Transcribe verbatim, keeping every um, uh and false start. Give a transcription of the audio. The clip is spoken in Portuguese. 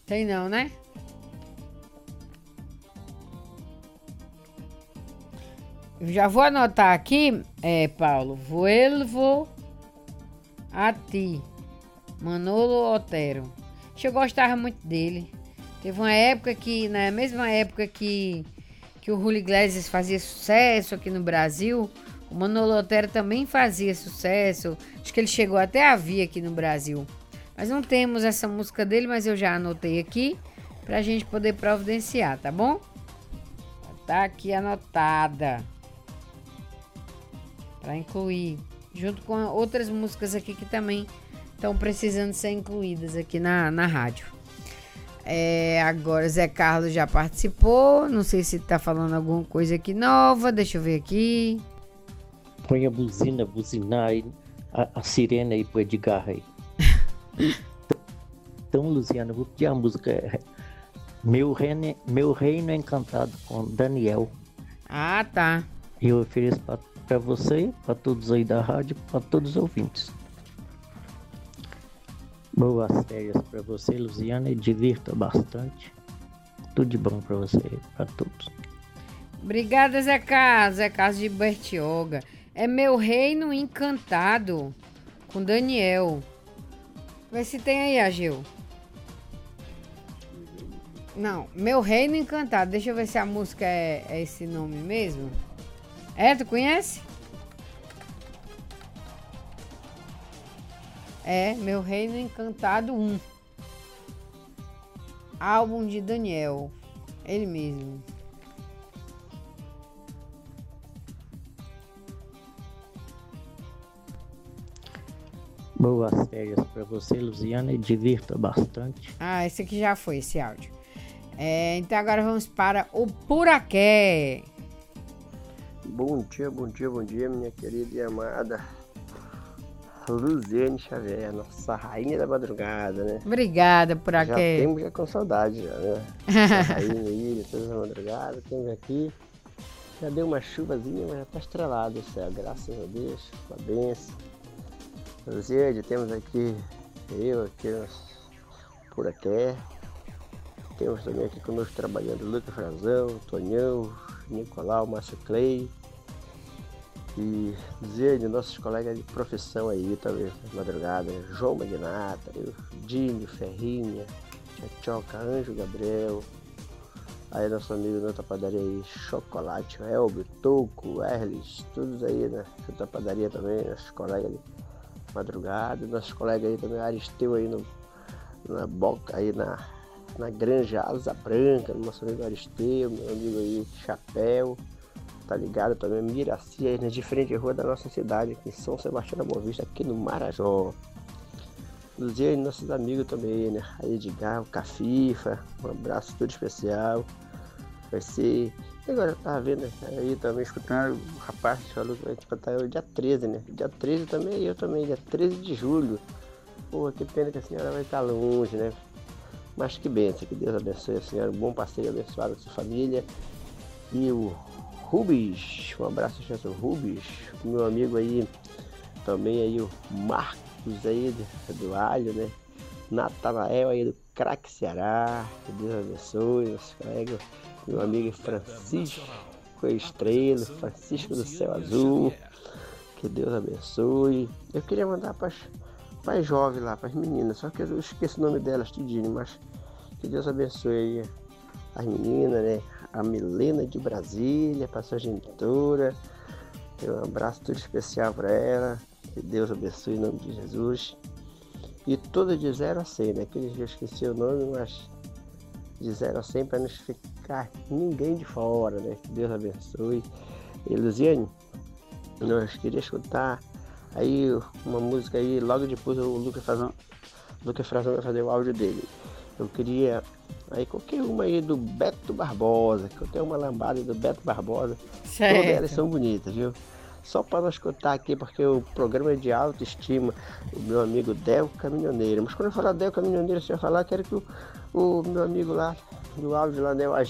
Tem não, né? Eu já vou anotar aqui, é, Paulo. Vuelvo a ti. Manolo Otero. Eu gostava muito dele. Teve uma época que, na mesma época que, que o Julio Iglesias fazia sucesso aqui no Brasil, o Manolo Otero também fazia sucesso. Acho que ele chegou até a vir aqui no Brasil. Mas não temos essa música dele, mas eu já anotei aqui pra gente poder providenciar, tá bom? Tá aqui anotada. Pra incluir. Junto com outras músicas aqui que também estão precisando ser incluídas aqui na, na rádio. É, agora, Zé Carlos já participou. Não sei se tá falando alguma coisa aqui nova. Deixa eu ver aqui. Põe a buzina, buzinar aí, a, a sirene aí pro Edgar aí. Então, Luciana, eu vou pedir a música Meu Reino, Meu Reino Encantado, com Daniel. Ah, tá. E eu ofereço pra, pra você, pra todos aí da rádio, pra todos os ouvintes. Boas férias pra você, Luciana, e divirta bastante. Tudo de bom pra você, pra todos. Obrigada, Zé Carlos. Zé Carlos de Bertioga. É Meu Reino Encantado, com Daniel. Vê se tem aí, Agil. Não, Meu Reino Encantado. Deixa eu ver se a música é, é esse nome mesmo. É, tu conhece? É, Meu Reino Encantado um. Álbum de Daniel. Ele mesmo. Boas férias pra você, Luciana, e divirta bastante. Ah, esse aqui já foi, esse áudio. É, então agora vamos para o Puraqué. Bom dia, bom dia, bom dia, minha querida e amada Luziane Xavier, nossa rainha da madrugada, né? Obrigada, Já Puraqué. temos já com saudade, já, né? Essa rainha aí, toda a madrugada, temos aqui. Já deu uma chuvazinha, mas já tá estrelado o céu, graças a Deus, uma benção. Luziane, temos aqui eu, aqui Puraqué. Temos também aqui conosco trabalhando Lucas Frazão, Tonhão, Nicolau, Márcio Clay. E Zene, nossos colegas de profissão aí também, na madrugada, João Magnata, Dinho, Ferrinha, Tchotchoca, Anjo Gabriel. Aí nosso amigo da outra padaria aí, Chocolate, Elbio, Toco, Erlis, todos aí na outra padaria também, nossos colegas de madrugada, nossos colegas aí também, Aristeu aí no, na Boca, aí na, na Granja Asa Branca, nosso amigo Aristeu, meu amigo aí, Chapéu. Tá ligado também, Miraci, aí nas diferentes ruas da nossa cidade, aqui em São Sebastião da Boa Vista, aqui no Marajó. Luziane, nossos amigos também, né? A Edgar, o Cafifa, um abraço todo especial. Vai ser. E agora eu tava vendo aí também, escutando o rapaz que falou que vai escutar o dia treze, né? Dia treze também, eu também, dia treze de julho. Pô, que pena que a senhora vai estar longe, né? Mas que bênção, que Deus abençoe a senhora, um bom passeio abençoado a sua família. E o Rubens, um abraço ao Rubens, meu amigo aí, também aí o Marcos aí do, do Alho, né? Natanael aí do Craque Ceará, que Deus abençoe, nosso colega, meu amigo Francisco Estrela, Francisco do Céu Azul, que Deus abençoe. Eu queria mandar para as jovens lá, para as meninas, só que eu esqueço o nome delas, tudinho, mas que Deus abençoe aí as meninas, né? A Milena de Brasília, para sua genitora. Um abraço todo especial para ela. Que Deus abençoe em nome de Jesus. E toda de zero a cem, né? Aqueles que eu esqueci o nome, mas de zero a cem para não ficar ninguém de fora, né? Que Deus abençoe. E Luziane, nós queríamos escutar aí uma música aí, logo depois o Lucas Frazão, Lucas Frazão vai fazer o áudio dele. Eu queria aí qualquer uma aí do Beto Barbosa, que eu tenho uma lambada do Beto Barbosa. Certo. Todas elas são bonitas, viu? Só para nós escutar aqui, porque o programa é de autoestima, o meu amigo Del Caminhoneiro. Mas quando eu falar Del Caminhoneiro, você vai falar, quero que o, o meu amigo lá, do áudio lá, né,